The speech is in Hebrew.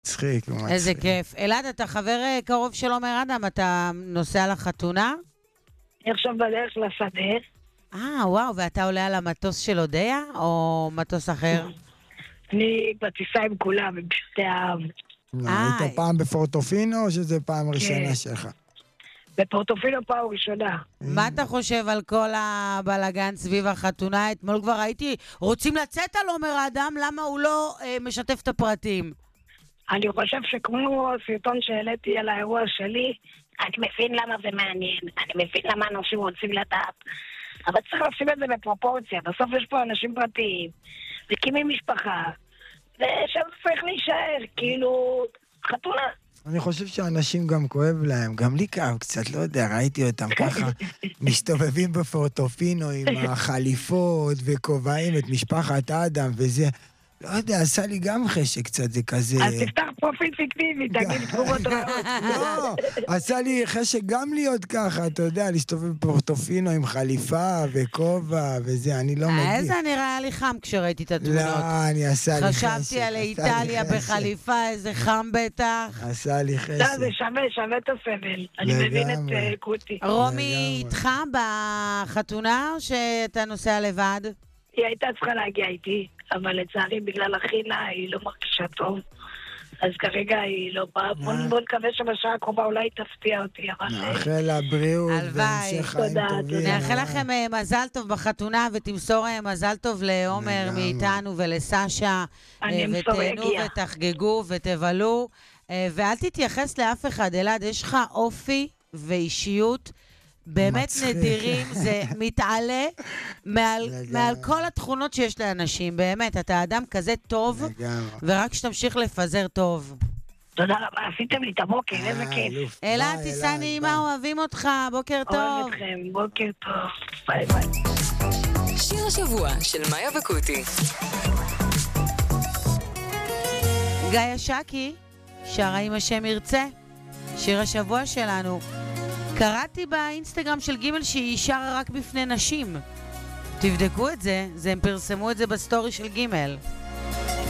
מצחיק, הוא מצחיק. איזה כיף. אלעד, אתה חבר קרוב של עומר אדם, אתה נוסע לחתונה? אני עכשיו בדרך לשדה. וואו, ואתה עולה על המטוס של אודיה, או מטוס אחר? אני בטיסה עם כולם, עם פשוטי האב. היית פעם בפורטופינו, או שזה פעם ראשונה שלך? בפורטופינו פעם ראשונה. מה אתה חושב על כל הבלגן סביב החתונה? אתמול כבר הייתי, רוצים לצאת על עומר אדם, למה הוא לא משתף את הפרטים? אני חושב שכמו הסרטון שהעליתי על האירוע שלי, אני מבין למה זה מעניין, אני מבין למה אנשים רוצים לדעת, אבל צריך לשים את זה בפרופורציה. בסוף יש פה אנשים פרטיים, מקימים משפחה, ושם צריך להישאר, כאילו, חתונה. אני חושב שאנשים גם כואב להם, גם לי כאב קצת, לא יודע, ראיתי אותם ככה, מסתובבים בפורטופינו עם החליפות וכובעים את משפחת אדם וזה, לא יודע, עשה לי גם חשק קצת, זה כזה... אז תפתח פרופיל פיקטיבי, תגיד תגובות רעות. לא, עשה לי חשק גם להיות ככה, אתה יודע, להסתובב בפורטופינו עם חליפה וכובע וזה, אני לא מגיע. איזה נראה לי חם כשראיתי את התמונות. לא, אני עשה לי חשק. חשבתי על איטליה בחליפה, איזה חם בטח. עשה לי חשק. לא, זה שווה את הסבל. אני מבין את קוטי. רומי איתך בחתונה, או שאתה נוסע לבד? היא הייתה צריכה להגיע איתי, אבל לצערי בגלל אחילה היא לא מרגישה טוב. אז כרגע היא לא באה. בוא נקווה שבשעה הקרובה אולי תפתיע אותי. נאחל לה בריאות והמשך חיים טובים. נאחל לכם מזל טוב בחתונה, ותמסור מזל טוב לעומר מאיתנו ולסשה. ותהנו ותחגגו ותבלו. ואל תתייחס לאף אחד, אלעד, יש לך אופי ואישיות באמת נדירים, זה מתעלה מעל כל התכונות שיש לאנשים, באמת, אתה אדם כזה טוב, ורק שתמשיך לפזר טוב. תודה רבה, עשיתם לי את הבוקר, איזה כיף. אלעד, תיסע נעימה, אוהבים אותך, בוקר טוב. אוהב אתכם, בוקר טוב, ביי ביי. שיר השבוע של מאיה וקוטי. גיא שקי, שרה אם השם ירצה, שיר השבוע שלנו. קראתי באינסטגרם של גימל שהיא שרה רק בפני נשים. תבדקו את זה, הם פרסמו את זה בסטורי של גימל.